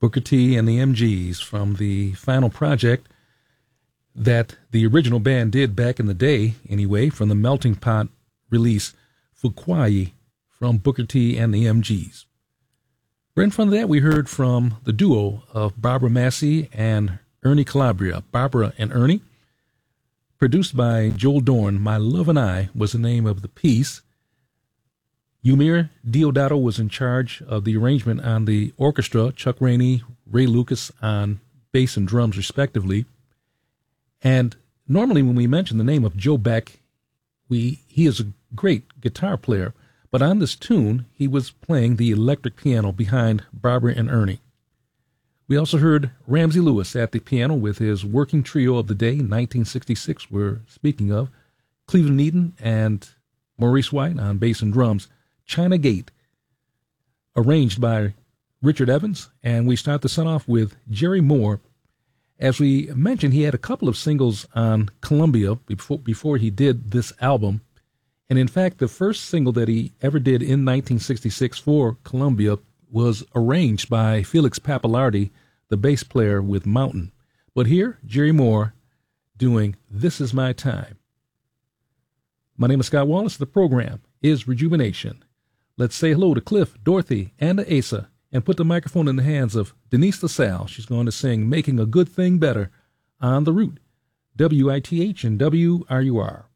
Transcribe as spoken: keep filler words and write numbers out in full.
Booker T and the M Gs from the final project that the original band did back in the day, anyway, from the Melting Pot release, Fuquai, from Booker T and the M Gs. Right in front of that, we heard from the duo of Barbara Massey and Ernie Calabria, Barbara and Ernie. Produced by Joel Dorn, My Love and I was the name of the piece. Yumir Deodato was in charge of the arrangement on the orchestra, Chuck Rainey, Ray Lucas on bass and drums, respectively. And normally when we mention the name of Joe Beck, we he is a great guitar player, but on this tune, he was playing the electric piano behind Barbara and Ernie. We also heard Ramsey Lewis at the piano with his working trio of the day, nineteen sixty-six, we're speaking of, Cleveland Eaton and Maurice White on bass and drums, China Gate, arranged by Richard Evans, and we start the set off with Jerry Moore. As we mentioned, he had a couple of singles on Columbia before, before he did this album, and in fact, the first single that he ever did in nineteen sixty-six for Columbia was arranged by Felix Pappalardi, the bass player with Mountain. But here, Jerry Moore doing This Is My Time. My name is Scott Wallace. The program is Rejuvenation. Let's say hello to Cliff, Dorothy, and to Asa, and put the microphone in the hands of Denise LaSalle. She's going to sing Making a Good Thing Better on The Root, W I T H and W R U R.